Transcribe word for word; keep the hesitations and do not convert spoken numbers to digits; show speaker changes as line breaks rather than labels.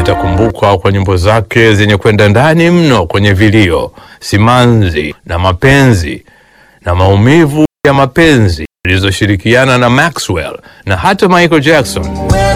atakumbukwa kwa nyimbo zake zenye kwenda ndani mno kwenye vilio, simanzi na mapenzi na maumivu ya mapenzi zilizoshirikiana na Maxwell na hata Michael Jackson.